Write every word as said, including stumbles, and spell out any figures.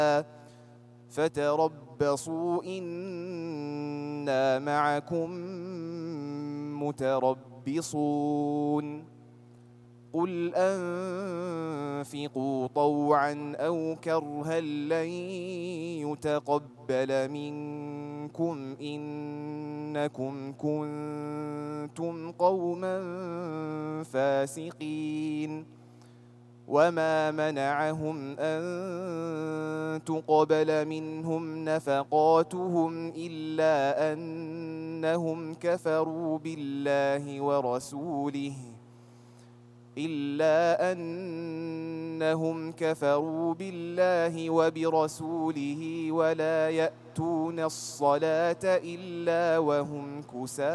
فتربصوا إنا معكم متربصون قل أنفقوا طوعا أو كرها لن يتقبل منكم إنكم كنتم قوما فاسقين وما منعهم أن تقبل منهم نفقاتهم إلا أنهم كفروا بالله ورسوله إلا أنهم كفروا بالله وبرسوله ولا يأتون الصلاة إلا وهم كسالى